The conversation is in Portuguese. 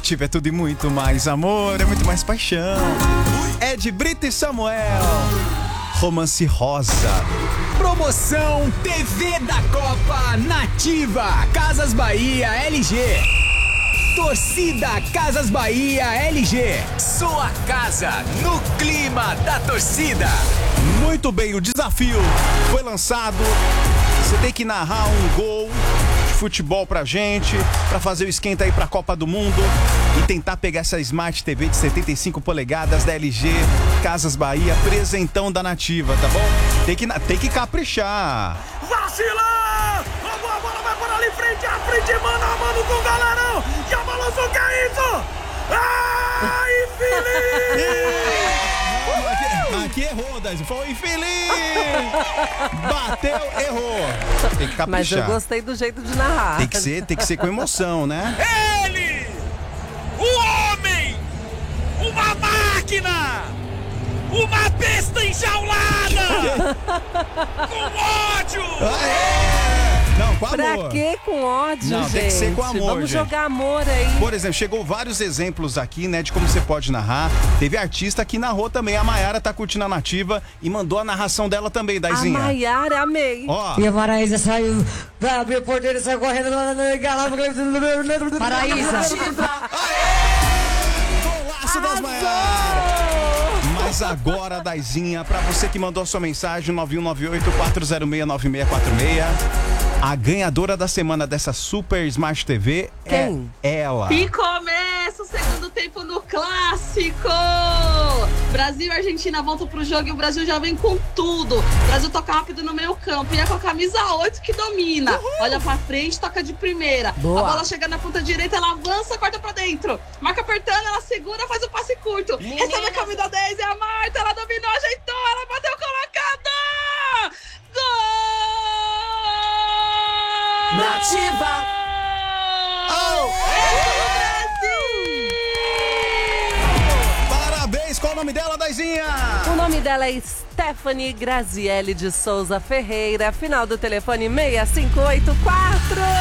Nativa é tudo e muito mais amor, é muito mais paixão. É de Brito e Samuel. Romance Rosa. Promoção TV da Copa Nativa Casas Bahia LG. Torcida Casas Bahia LG. Sua casa no clima da torcida. Muito bem, o desafio foi lançado. Você tem que narrar um gol de futebol pra gente, pra fazer o esquenta aí pra Copa do Mundo e tentar pegar essa Smart TV de 75 polegadas da LG Casas Bahia, presentão da Nativa, tá bom? Tem que caprichar. Vacila! A bola vai por ali, frente a frente, mano a mano com o galerão. Já balançou, que é isso? Ai, Felipe! Aqui errou, Daisy. Foi infeliz! Bateu, errou. Tem que caprichar. Mas eu gostei do jeito de narrar. Tem que ser com emoção, né? Ele! O homem! Uma máquina! Uma besta enjaulada! Com ódio! Não, com amor. Pra que com ódio, Não, gente? tem que ser com amor, Vamos gente. jogar amor aí. Por exemplo, chegou vários exemplos aqui, né, de como você pode narrar. Teve artista que narrou também. A Maiara tá curtindo a Nativa e mandou a narração dela também, Daizinha. A Maiara, amei. Ó. E a Paraísa saiu, vai abrir o porteiro e saiu correndo lá no Paraísa. Golaço das Maiaras! Mas agora, Daizinha, pra você que mandou a sua mensagem, 9198-406-9646, a ganhadora da semana dessa Super Smart TV Quem? é ela. E começa o segundo tempo no Clássico! Brasil e Argentina voltam pro jogo e o Brasil já vem com tudo. O Brasil toca rápido no meio campo e é com a camisa 8 que domina. Olha pra frente, toca de primeira. Boa. A bola chega na ponta direita, ela avança, corta pra dentro. Marca apertando, ela segura, faz o passe curto. Recebe a camisa 10, é a Marta, ela dominou, ajeitou, ela bateu colocada! Gol! Nativa! Parabéns, qual o nome dela, Daizinha? O nome dela é Stephanie Graziele de Souza Ferreira, final do telefone 6584.